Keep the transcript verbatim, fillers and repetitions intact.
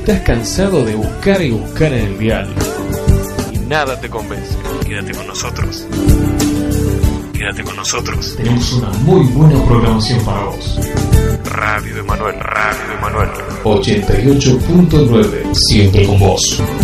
estás cansado de buscar y buscar en el dial y nada te convence, quédate con nosotros. Quédate con nosotros. Tenemos una muy buena programación para vos. Radio Emanuel, Radio Emanuel. ochenta y ocho punto nueve. Siempre con vos.